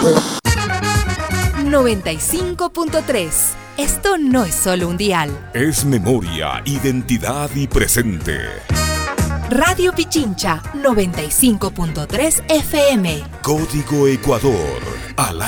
95.3. Esto no es solo un dial. Es memoria, identidad y presente. Radio Pichincha, 95.3 FM. Código Ecuador. Al